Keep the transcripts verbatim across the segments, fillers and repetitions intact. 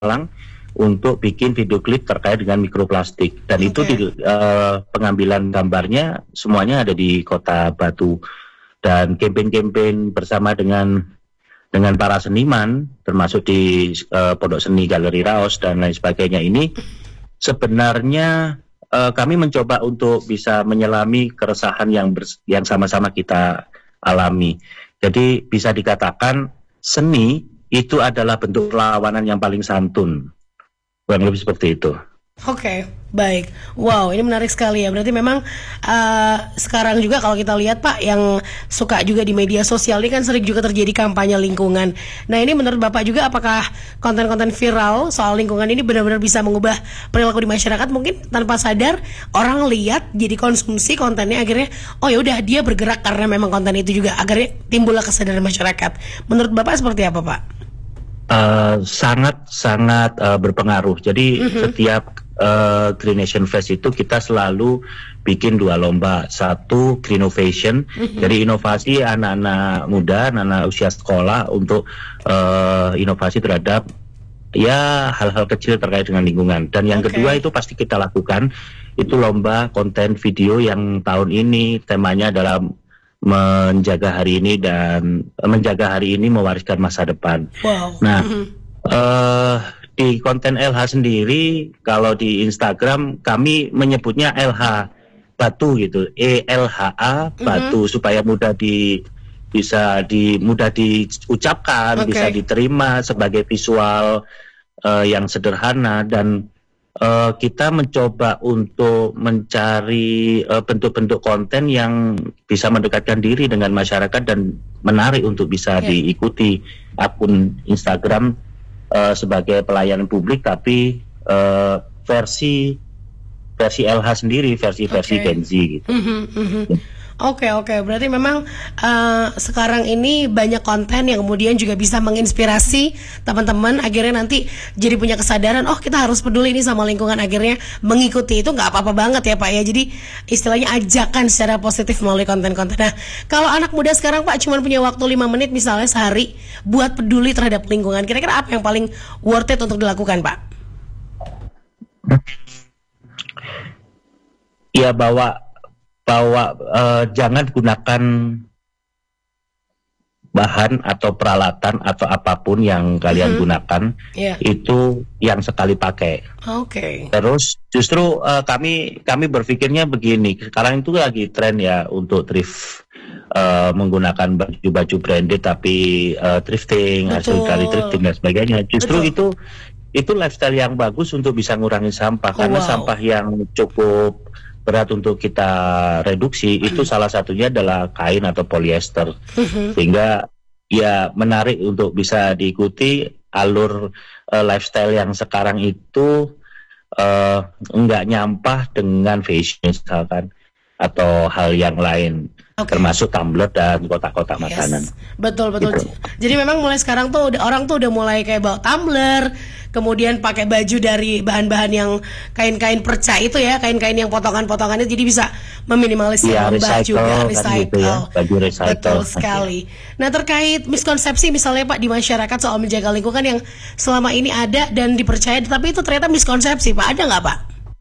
Malang untuk bikin video klip terkait dengan mikroplastik, dan Oke. itu di, uh, pengambilan gambarnya semuanya ada di Kota Batu, dan campaign-campaign bersama dengan dengan para seniman termasuk di uh, Pondok Seni Galeri Raos dan lain sebagainya ini sebenarnya uh, kami mencoba untuk bisa menyelami keresahan yang bers- yang sama-sama kita alami. Jadi bisa dikatakan seni itu adalah bentuk perlawanan yang paling santun. Kurang lebih seperti itu. Oke, okay, baik. Wow, ini menarik sekali ya. Berarti memang uh, sekarang juga kalau kita lihat Pak, yang suka juga di media sosial ini kan sering juga terjadi kampanye lingkungan. Nah ini menurut Bapak juga, apakah konten-konten viral soal lingkungan ini benar-benar bisa mengubah perilaku di masyarakat? Mungkin tanpa sadar orang lihat jadi konsumsi kontennya, akhirnya oh ya udah dia bergerak karena memang konten itu juga, akhirnya timbullah kesadaran masyarakat. Menurut Bapak seperti apa Pak? Uh, sangat sangat uh, berpengaruh. Jadi mm-hmm. setiap uh, Green Nation Fest itu kita selalu bikin dua lomba. Satu Greenovation, mm-hmm. jadi inovasi anak-anak muda, anak-anak usia sekolah untuk uh, inovasi terhadap ya hal-hal kecil terkait dengan lingkungan. Dan yang okay. kedua itu pasti kita lakukan itu lomba konten video yang tahun ini temanya adalah menjaga hari ini dan menjaga hari ini mewariskan masa depan. Wow. Nah, mm-hmm. uh, di konten L H sendiri, kalau di Instagram kami menyebutnya L H Batu gitu, E L H A Batu, mm-hmm. supaya mudah di bisa di mudah diucapkan, okay. bisa diterima sebagai visual uh, yang sederhana, dan Uh, kita mencoba untuk mencari uh, bentuk-bentuk konten yang bisa mendekatkan diri dengan masyarakat dan menarik untuk bisa yeah. diikuti akun Instagram uh, sebagai pelayanan publik, tapi uh, versi versi L H sendiri, versi-versi okay. Gen Z gitu. Mm-hmm, mm-hmm. Oke okay, oke, okay. Berarti memang uh, sekarang ini banyak konten yang kemudian juga bisa menginspirasi teman-teman, akhirnya nanti jadi punya kesadaran, oh kita harus peduli ini sama lingkungan, akhirnya mengikuti. Itu nggak apa-apa banget ya Pak ya, jadi istilahnya ajakan secara positif melalui konten-konten. Nah kalau anak muda sekarang Pak cuma punya waktu lima menit misalnya sehari buat peduli terhadap lingkungan, kira-kira apa yang paling worth it untuk dilakukan Pak? Ya bawa bahwa uh, jangan gunakan bahan atau peralatan atau apapun yang kalian mm-hmm. gunakan yeah. itu yang sekali pakai. Oke. Okay. Terus justru uh, kami kami berpikirnya begini, sekarang itu lagi tren ya untuk thrift, uh, menggunakan baju-baju branded tapi uh, thrifting, hasil dari thrifting dan sebagainya. Justru Betul. itu itu lifestyle yang bagus untuk bisa ngurangi sampah, oh, karena wow. sampah yang cukup berat untuk kita reduksi itu salah satunya adalah kain atau polyester, mm-hmm. sehingga ya menarik untuk bisa diikuti alur uh, lifestyle yang sekarang itu uh, enggak nyampah dengan fashion misalkan atau hal yang lain. Okay. Termasuk tumbler dan kotak-kotak yes. makanan. Betul betul. Gitu. Jadi memang mulai sekarang tuh udah, orang tuh udah mulai kayak bawa tumbler, kemudian pakai baju dari bahan-bahan yang kain-kain perca itu ya, kain-kain yang potongan-potongan itu, jadi bisa meminimalisir ya, limbah juga, recycle. Gitu ya, baju recycle. Betul sekali. Nah terkait miskonsepsi misalnya Pak di masyarakat soal menjaga lingkungan yang selama ini ada dan dipercaya, tapi itu ternyata miskonsepsi Pak, ada nggak Pak?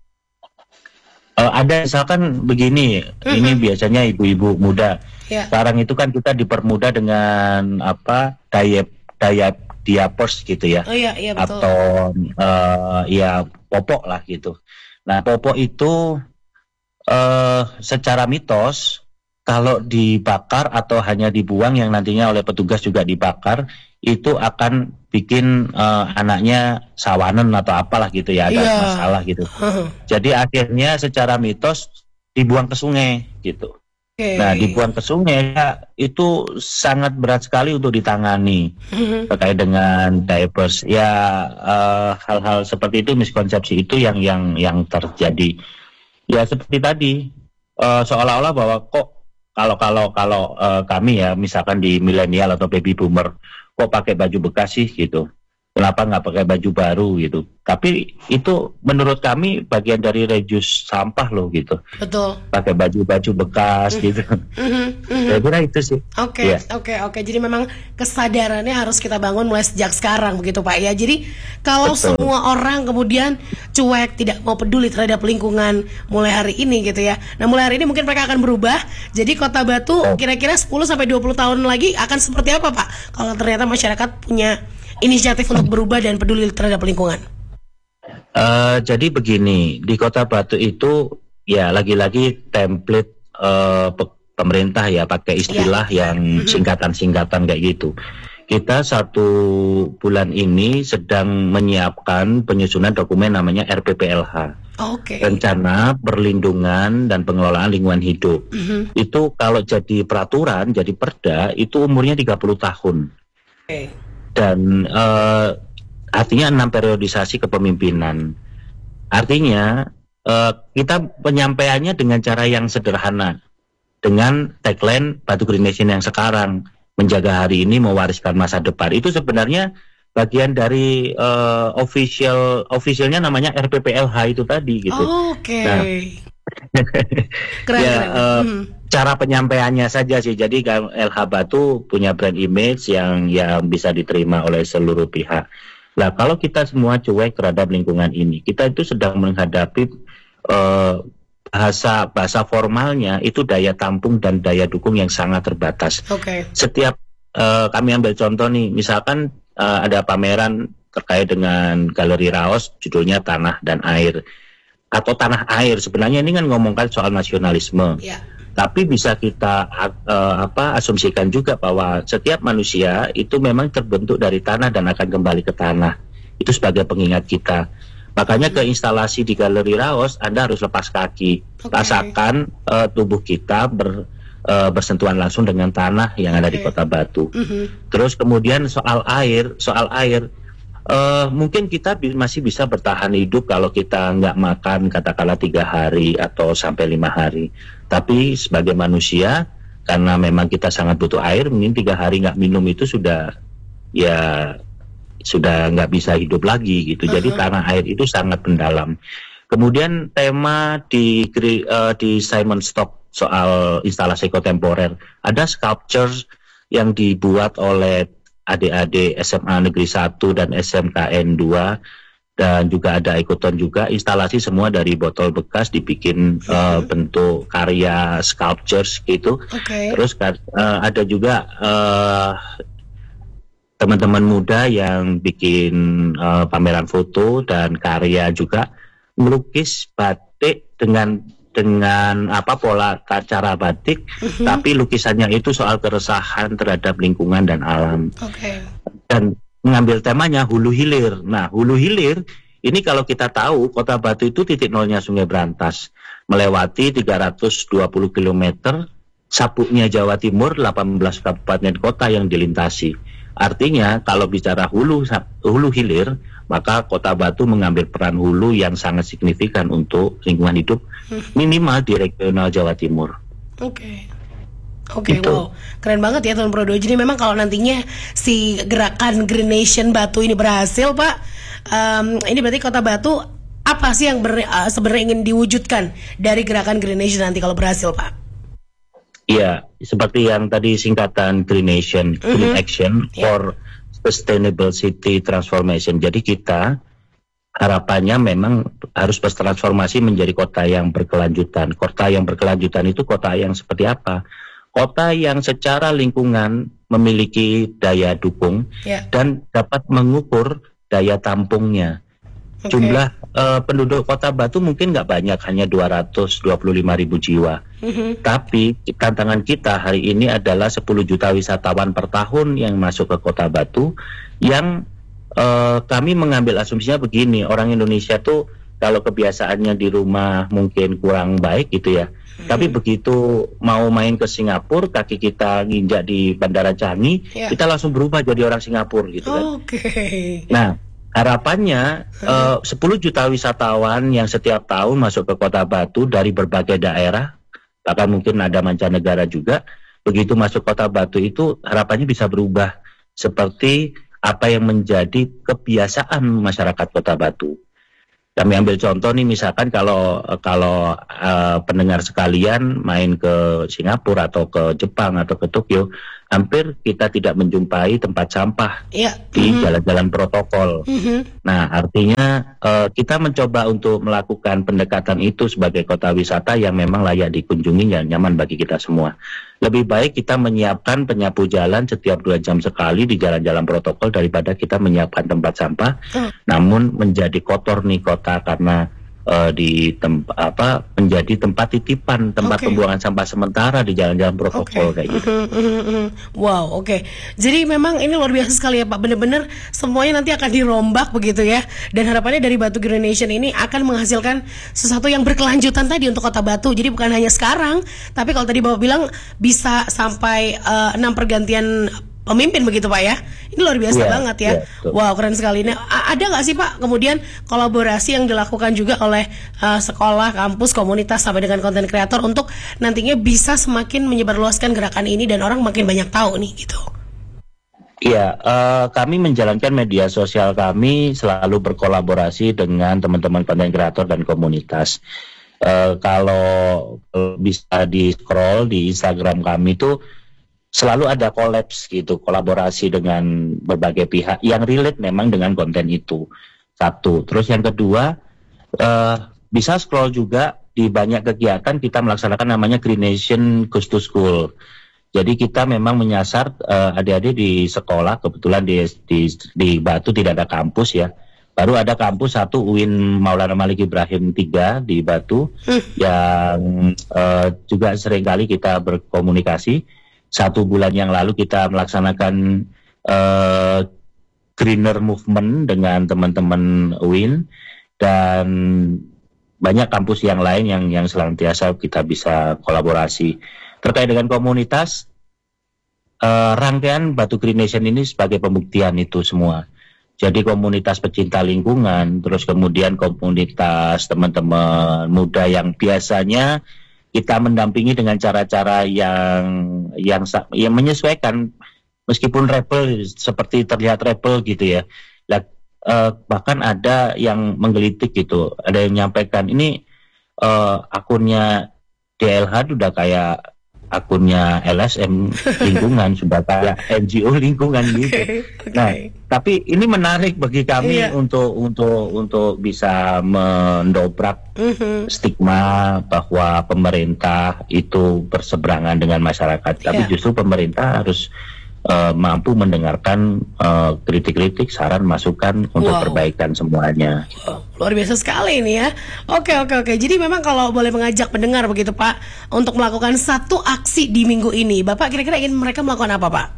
Uh, ada misalkan begini, mm-hmm. ini biasanya ibu-ibu muda. Yeah. Sekarang itu kan kita dipermudah dengan apa diet diet diapers gitu ya, oh, iya, iya, betul. Atau uh, ya popok lah gitu. Nah popok itu uh, secara mitos kalau dibakar atau hanya dibuang yang nantinya oleh petugas juga dibakar, itu akan bikin uh, anaknya sawanen atau apalah gitu ya, ada yeah. masalah gitu. Jadi akhirnya secara mitos dibuang ke sungai gitu. Okay. Nah dibuang ke sungai ya, itu sangat berat sekali untuk ditangani mm-hmm. terkait dengan diapers. Ya uh, hal-hal seperti itu, miskonsepsi itu yang yang yang terjadi. Ya seperti tadi uh, seolah-olah bahwa kok kalau kalau kalau uh, kami ya misalkan di milenial atau baby boomer kok pakai baju bekas sih gitu, kenapa nggak pakai baju baru gitu. Tapi itu menurut kami bagian dari reduce sampah loh gitu. Betul. Pakai baju-baju bekas gitu. Saya kira itu sih. Oke, Ya. oke, oke. Jadi memang kesadarannya harus kita bangun mulai sejak sekarang begitu Pak ya. Jadi kalau Betul. semua orang kemudian cuek, tidak mau peduli terhadap lingkungan mulai hari ini gitu ya. Nah, mulai hari ini mungkin mereka akan berubah. Jadi Kota Batu Oh. kira-kira sepuluh sampai dua puluh tahun lagi akan seperti apa Pak? Kalau ternyata masyarakat punya inisiatif untuk berubah dan peduli terhadap lingkungan. Uh, jadi begini, di Kota Batu itu ya lagi-lagi template uh, pe- pemerintah ya pakai istilah Ya. yang singkatan-singkatan kayak gitu. Kita satu bulan ini sedang menyiapkan penyusunan dokumen namanya R P P L H. Oke. Rencana Perlindungan dan Pengelolaan Lingkungan Hidup. Mhm. Itu kalau jadi peraturan, jadi perda, itu umurnya tiga puluh tahun. Oke. Dan eh, artinya enam periodisasi kepemimpinan. Artinya eh, kita penyampaiannya dengan cara yang sederhana, dengan tagline Batu Green Nation yang sekarang, menjaga hari ini mewariskan masa depan. Itu sebenarnya bagian dari eh, official officialnya namanya R P P L H itu tadi gitu. Oke. Nah, Keren, ya, keren. eh, Mhm. cara penyampaiannya saja sih. Jadi kan L H Batu punya brand image yang yang bisa diterima oleh seluruh pihak. Nah, kalau kita semua cuek terhadap lingkungan ini, kita itu sedang menghadapi eh, bahasa bahasa formalnya itu daya tampung dan daya dukung yang sangat terbatas. Oke. Setiap eh, kami ambil contoh nih, misalkan eh, ada pameran terkait dengan Galeri Raos, judulnya Tanah dan Air atau Tanah Air. Sebenarnya ini kan ngomongkan soal nasionalisme. Ya. Tapi bisa kita uh, apa asumsikan juga bahwa setiap manusia itu memang terbentuk dari tanah dan akan kembali ke tanah. Itu sebagai pengingat kita. Makanya ke instalasi di Galeri Raos Anda harus lepas kaki. Oke. Rasakan uh, tubuh kita ber, uh, bersentuhan langsung dengan tanah yang ada di Oke. Kota Batu. Mhm. Terus kemudian soal air, soal air Uh, mungkin kita bi- masih bisa bertahan hidup kalau kita nggak makan katakanlah tiga hari atau sampai lima hari. Tapi sebagai manusia, karena memang kita sangat butuh air, mungkin tiga hari nggak minum itu sudah ya sudah nggak bisa hidup lagi gitu. Jadi Uh-huh. tanah air itu sangat mendalam. Kemudian tema di gri- uh, di Simon Stock soal instalasi kontemporer, ada sculptures yang dibuat oleh adik-adik S M A Negeri satu dan S M K N dua, dan juga ada ikutan juga instalasi semua dari botol bekas dibikin uh, bentuk karya sculptures gitu. Oke. Terus uh, ada juga uh, teman-teman muda yang bikin uh, pameran foto dan karya juga, melukis batik dengan dengan apa pola cara batik, Mhm. tapi lukisannya itu soal keresahan terhadap lingkungan dan alam. Oke. Dan mengambil temanya hulu hilir. Nah, hulu hilir ini kalau kita tahu Kota Batu itu titik nolnya Sungai Brantas, melewati tiga ratus dua puluh kilometer, sabuknya Jawa Timur, delapan belas kabupaten kota yang dilintasi. Artinya kalau bicara hulu hulu hilir, maka Kota Batu mengambil peran hulu yang sangat signifikan untuk lingkungan hidup, minimal di regional Jawa Timur. Oke. Oke, Gitu. wow, keren banget ya Tuan Prodo. Jadi memang kalau nantinya si gerakan Green Nation Batu ini berhasil, Pak, em, ini berarti Kota Batu apa sih yang ber- eh, sebenarnya ingin diwujudkan dari gerakan Green Nation nanti kalau berhasil, Pak? Iya, seperti yang tadi singkatan Green Nation, Green Mhm. Action Ya. for Sustainable City Transformation. Jadi kita harapannya memang harus bertransformasi menjadi kota yang berkelanjutan. Kota yang berkelanjutan itu kota yang seperti apa? Kota yang secara lingkungan memiliki daya dukung Ya. dan dapat mengukur daya tampungnya. Oke. Jumlah eh, penduduk Kota Batu mungkin nggak banyak, hanya dua ratus dua puluh lima ribu jiwa. Mhm. Tapi tantangan kita hari ini adalah sepuluh juta wisatawan per tahun yang masuk ke Kota Batu, yang eh, kami mengambil asumsinya begini, orang Indonesia tuh kalau kebiasaannya di rumah mungkin kurang baik gitu ya. Tapi begitu mau main ke Singapura, kaki kita nginjak di Bandara Changi, Ya. kita langsung berubah jadi orang Singapura gitu kan. Oke. Nah, harapannya eh, sepuluh juta wisatawan yang setiap tahun masuk ke Kota Batu dari berbagai daerah, bahkan mungkin ada mancanegara juga, begitu masuk Kota Batu itu harapannya bisa berubah seperti apa yang menjadi kebiasaan masyarakat Kota Batu. Kami ambil contoh nih, misalkan kalau kalau uh, pendengar sekalian main ke Singapura atau ke Jepang atau ke Tokyo, hampir kita tidak menjumpai tempat sampah yeah. di mm-hmm. jalan-jalan protokol. Mm-hmm. Nah, artinya uh, kita mencoba untuk melakukan pendekatan itu sebagai kota wisata yang memang layak dikunjungi dan nyaman bagi kita semua. Lebih baik kita menyiapkan penyapu jalan setiap dua jam sekali di jalan-jalan protokol daripada kita menyiapkan tempat sampah, mm. namun menjadi kotor nih kota karena uh, di tempat apa menjadi tempat titipan, tempat okay. pembuangan sampah sementara di jalan-jalan protokol okay. kayak gitu. Mm-hmm, mm-hmm. Wow, oke. Okay. Jadi memang ini luar biasa sekali ya Pak. Benar-benar semuanya nanti akan dirombak begitu ya. Dan harapannya dari Batu Green Nation ini akan menghasilkan sesuatu yang berkelanjutan tadi untuk Kota Batu. Jadi bukan hanya sekarang, tapi kalau tadi Bapak bilang bisa sampai uh, enam pergantian pemimpin begitu Pak ya. Ini luar biasa yeah, banget ya. Yeah, wow, keren sekali. Nah, ada nggak sih Pak kemudian kolaborasi yang dilakukan juga oleh uh, sekolah, kampus, komunitas sampai dengan konten kreator untuk nantinya bisa semakin menyebarluaskan gerakan ini dan orang makin banyak tahu nih gitu. Iya, uh, kami menjalankan media sosial kami selalu berkolaborasi dengan teman-teman konten kreator dan komunitas. Uh, kalau bisa di scroll di Instagram kami tuh selalu ada kolaps gitu, kolaborasi dengan berbagai pihak yang relate memang dengan konten itu. Satu. Terus yang kedua, uh, bisa scroll juga di banyak kegiatan kita melaksanakan namanya Green Nation Goes to School. Jadi kita memang menyasar uh, adik-adik di sekolah, kebetulan di, di di Batu tidak ada kampus ya. Baru ada kampus satu U I N Maulana Malik Ibrahim tiga di Batu hmm. yang uh, juga seringkali kita berkomunikasi. Satu bulan yang lalu kita melaksanakan uh, Greener Movement dengan teman-teman U I N dan banyak kampus yang lain yang yang senantiasa kita bisa kolaborasi. Terkait dengan komunitas, uh, rangkaian Batu Green Nation ini sebagai pembuktian itu semua. Jadi komunitas pecinta lingkungan, terus kemudian komunitas teman-teman muda yang biasanya kita mendampingi dengan cara-cara yang yang yang menyesuaikan, meskipun rebel seperti terlihat rebel gitu ya. Lah, eh, bahkan ada yang menggelitik gitu, ada yang menyampaikan ini eh, akunnya D L H udah kayak akunnya L S M lingkungan, sudah kayak N G O lingkungan gitu. Okay, okay. Nah, tapi ini menarik bagi kami yeah. untuk untuk untuk bisa mendobrak mm-hmm. stigma bahwa pemerintah itu berseberangan dengan masyarakat. Tapi yeah. justru pemerintah harus uh, mampu mendengarkan uh, kritik-kritik, saran, masukan untuk wow. perbaikan semuanya. Wow. Luar biasa sekali ini ya. Oke oke oke. Jadi memang kalau boleh mengajak pendengar begitu Pak untuk melakukan satu aksi di minggu ini, Bapak kira-kira ingin mereka melakukan apa Pak?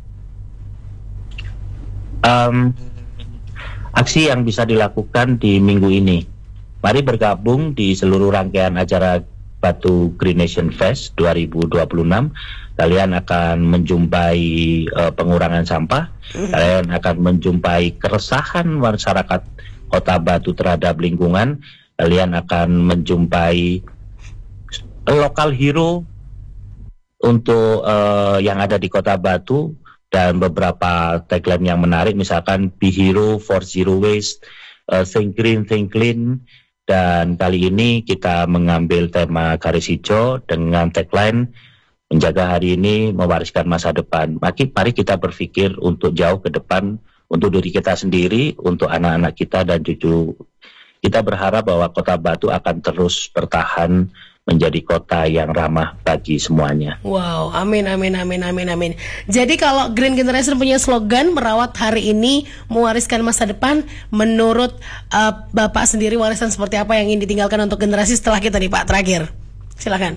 Um, aksi yang bisa dilakukan di minggu ini, mari bergabung di seluruh rangkaian acara Batu Green Nation Fest dua ribu dua puluh enam. Kalian akan menjumpai uh, pengurangan sampah, mm-hmm. kalian akan menjumpai keresahan masyarakat Kota Batu terhadap lingkungan, kalian akan menjumpai lokal hero untuk uh, yang ada di Kota Batu dan beberapa tagline yang menarik, misalkan Be Hero for Zero Waste, uh, Think Green, Think Clean, dan kali ini kita mengambil tema Garis Hijau dengan tagline menjaga hari ini, mewariskan masa depan. Mari, mari kita berpikir untuk jauh ke depan, untuk diri kita sendiri, untuk anak-anak kita dan cucu. Kita berharap bahwa Kota Batu akan terus bertahan menjadi kota yang ramah bagi semuanya. Wow, amin, amin, amin, amin, amin. Jadi kalau Green Generation punya slogan merawat hari ini, mewariskan masa depan, menurut uh, Bapak sendiri warisan seperti apa yang ingin ditinggalkan untuk generasi setelah kita nih Pak, terakhir? Silakan.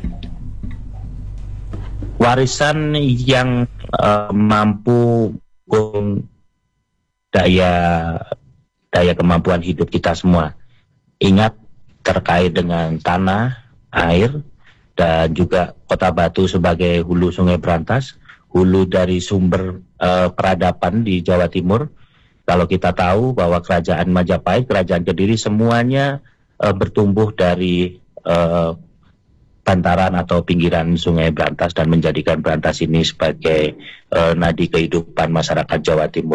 Warisan yang uh, mampu daya daya kemampuan hidup kita semua. Ingat terkait dengan tanah, air, dan juga Kota Batu sebagai hulu Sungai Brantas, hulu dari sumber uh, peradaban di Jawa Timur. Kalau kita tahu bahwa Kerajaan Majapahit, Kerajaan Kediri semuanya uh, bertumbuh dari uh, bantaran atau pinggiran Sungai Brantas dan menjadikan Brantas ini sebagai uh, nadi kehidupan masyarakat Jawa Timur.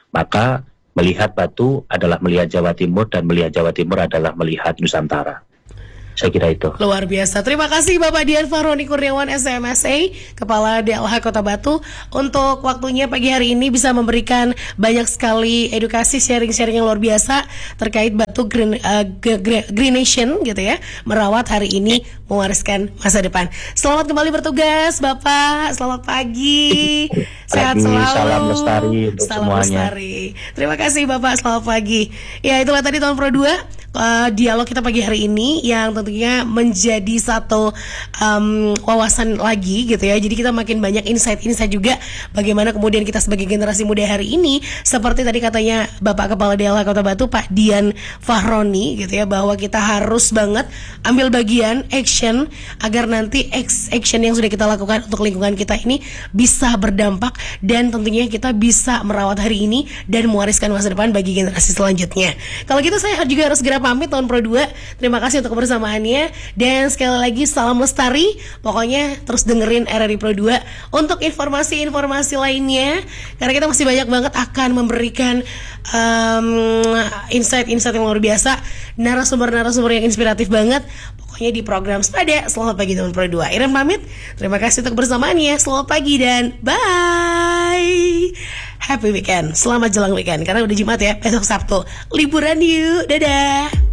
Maka melihat Batu adalah melihat Jawa Timur, dan melihat Jawa Timur adalah melihat Nusantara. Saya kira itu. Luar biasa. Terima kasih Bapak Dian Fahroni Kurniawan S M S A, Kepala D L H Kota Batu, untuk waktunya pagi hari ini bisa memberikan banyak sekali edukasi, sharing-sharing yang luar biasa terkait Batu Green, uh, Green Nation gitu ya. Merawat hari ini, mewariskan masa depan. Selamat kembali bertugas Bapak. Selamat pagi. Sehat Pagi, selalu. salam lestari untuk Salam semuanya. lestari. Terima kasih Bapak. Selamat pagi. Ya, itulah tadi tahun Pro dua. Uh, dialog kita pagi hari ini yang tentunya menjadi satu um, wawasan lagi gitu ya. Jadi kita makin banyak insight-insight juga bagaimana kemudian kita sebagai generasi muda hari ini, seperti tadi katanya Bapak Kepala D L H Kota Batu Pak Dian Fahroni gitu ya, bahwa kita harus banget ambil bagian action agar nanti action yang sudah kita lakukan untuk lingkungan kita ini bisa berdampak, dan tentunya kita bisa merawat hari ini dan mewariskan masa depan bagi generasi selanjutnya. Kalau gitu saya juga harus segera pamit tahun Pro dua. Terima kasih untuk kebersamaannya, dan sekali lagi salam lestari. Pokoknya terus dengerin R R I Pro dua untuk informasi-informasi lainnya, karena kita masih banyak banget akan memberikan um, insight-insight yang luar biasa, narasumber-narasumber yang inspiratif banget. Pokoknya di program Sepada. Selamat pagi tahun Pro dua. Iren pamit. Terima kasih untuk kebersamaannya. Selamat pagi dan bye. Happy weekend. Selamat jelang weekend, karena udah Jumat ya, besok Sabtu liburan yuk. Dadah.